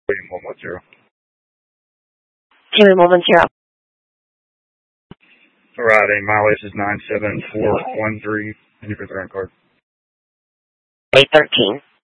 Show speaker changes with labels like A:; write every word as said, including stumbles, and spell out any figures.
A: William one one zero.
B: William one one zero.
A: Friday, mileage is nine seven four one three. And your return card.
B: eight thirteen.